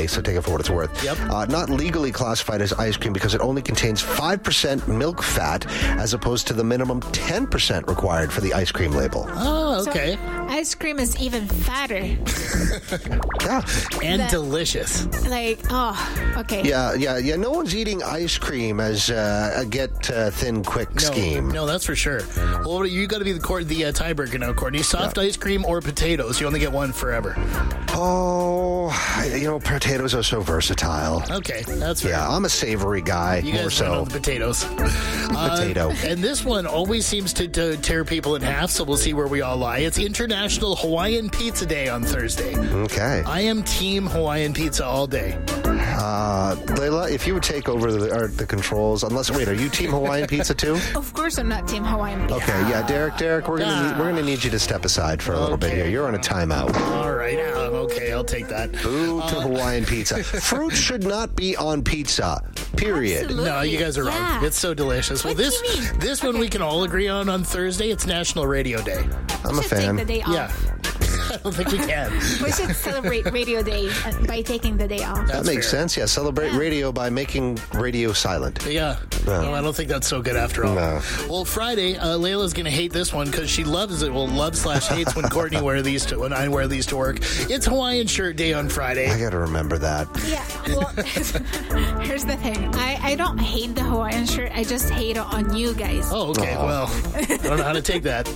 so take it for what it's worth. Yep. Not legally classified as ice cream because it only contains 5% milk fat as opposed to the minimum 10% required for the ice cream label. Oh, okay. So, ice cream is even fatter. Yeah. And delicious. Like, okay. Yeah. No one's eating ice cream as a get-thin quick scheme. No, that's for sure. Well, you got to be the tiebreaker now, Courtney. Soft ice cream or potatoes? You only get one forever. Oh, potatoes are so versatile. Okay, that's fair. Yeah, I'm a savory guy. You guys more know so. the potatoes. Potato. And this one always seems to tear people in half, so we'll see where we all lie. It's International Hawaiian Pizza Day on Thursday. Okay. I am team Hawaiian pizza all day. Layla, if you would take over the controls, are you team Hawaiian pizza too? Of course I'm not team Hawaiian pizza. Okay, yeah, Derek, we're gonna need you to step aside for a little bit here. You're on a timeout. All right, okay, I'll take that. Boo to Hawaiian pizza. Fruit should not be on pizza. Period. Absolutely. No, you guys are wrong. Yeah. It's so delicious. Well, What do you mean? this one we can all agree on Thursday. It's National Radio Day. I'm a Should take fan. the day off. Yeah. I don't think we can. We should celebrate Radio Day by taking the day off. That makes sense. Yeah, celebrate radio by making radio silent. Yeah. Well, I don't think that's so good after all. No. Well, Friday, Layla's going to hate this one because she loves it. Well, love/hates when Courtney when I wear these to work. It's Hawaiian Shirt Day on Friday. I got to remember that. Yeah, well, here's the thing. I don't hate the Hawaiian shirt. I just hate it on you guys. Oh, okay. Well, I don't know how to take that.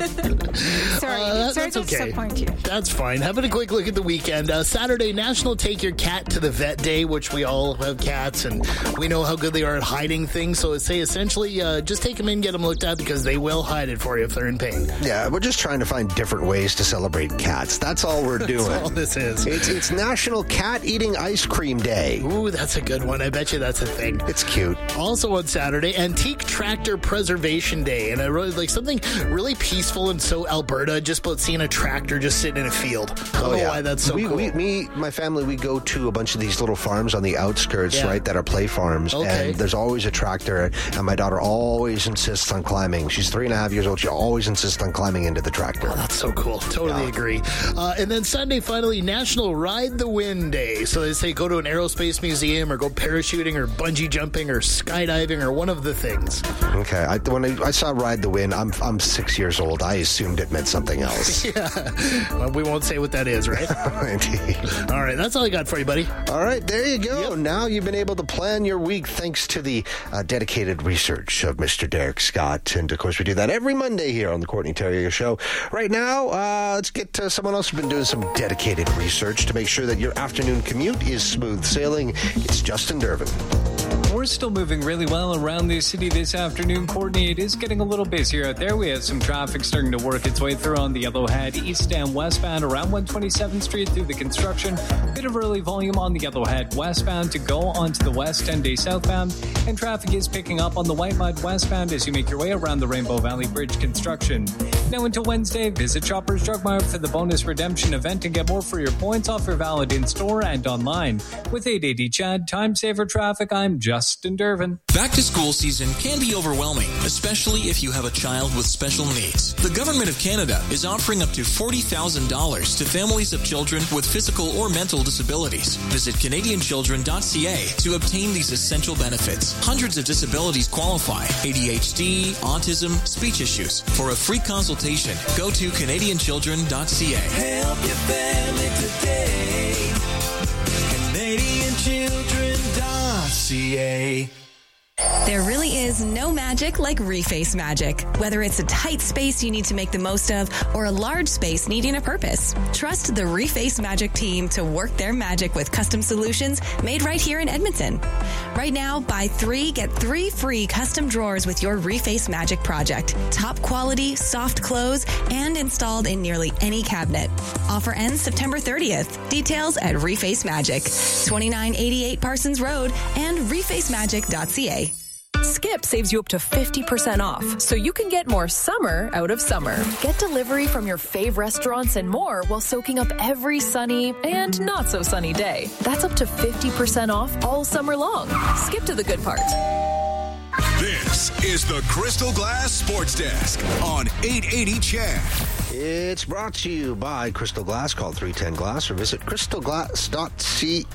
Sorry that's to okay. disappoint you. That's fine. Having a quick look at the weekend. Saturday, National Take Your Cat to the Vet Day, which we all have cats, and we know how good they are at hiding things. So it's essentially just take them in, get them looked at, because they will hide it for you if they're in pain. Yeah, we're just trying to find different ways to celebrate cats. That's all we're doing. That's all this is. It's National Cat Eating Ice Cream Day. Ooh, that's a good one. I bet you that's a thing. It's cute. Also on Saturday, Antique Tractor Preservation Day. And I really like something really peaceful and so Alberta, just about seeing a tractor just sitting in a field. I don't know why that's so cool. My family, we go to a bunch of these little farms on the outskirts, right, that are play farms. Okay. And there's always a tractor, and my daughter always insists on climbing. She's 3.5 years old. She always insists on climbing into the tractor. Oh, that's so cool. Totally agree. And then Sunday, finally, National Ride the Wind Day. So they say go to an aerospace museum or go parachuting or bungee jumping or skydiving or one of the things. Okay. When I saw Ride the Wind, I'm 6 years old. I assumed it meant something else. Yeah. Well, we won't say what that is, right? Indeed. All right. That's all I got for you, buddy. All right. There you go. Yep. Now you've been able to plan your week thanks to the dedicated research of Mr. Derek Scott. And, of course, we do that every Monday here on the Courtney Terrier Show. Right now, let's get to someone else who's been doing some dedicated research to make sure that your afternoon commute is smooth sailing. It's Justin Dervin. We're still moving really well around the city this afternoon, Courtney. It is getting a little busier out there. We have some traffic starting to work its way through on the Yellowhead east and westbound around 127th Street through the construction. Bit of early volume on the Yellowhead westbound to go onto the West 10-day southbound. And traffic is picking up on the White Mud westbound as you make your way around the Rainbow Valley Bridge construction. Now until Wednesday, visit Shoppers Drug Mart for the bonus redemption event and get more for your points offer valid in store and online. With 880 Chad, Time Saver Traffic, I'm Justin Dervin. Back to school season can be overwhelming, especially if you have a child with special needs. The Government of Canada is offering up to $40,000 to families of children with physical or mental disabilities. Visit CanadianChildren.ca to obtain these essential benefits. Hundreds of disabilities qualify: ADHD, autism, speech issues. For a free consultation, go to CanadianChildren.ca. Help your family today. CanadianChildren.ca. There really is no magic like Reface magic. Whether it's a tight space you need to make the most of or a large space needing a purpose, trust the Reface Magic team to work their magic with custom solutions made right here in Edmonton. Right now, buy 3, get 3 free custom drawers with your Reface Magic project. Top quality, soft close, and installed in nearly any cabinet. Offer ends September 30th. Details at Reface Magic, 2988 Parsons Road and refacemagic.ca. Skip saves you up to 50% off, so you can get more summer out of summer. Get delivery from your fave restaurants and more while soaking up every sunny and not so sunny day. That's up to 50% off all summer long. Skip to the good part. This is the Crystal Glass Sports Desk on 880 Chad. It's brought to you by Crystal Glass. Call 310 Glass or visit crystalglass.ca.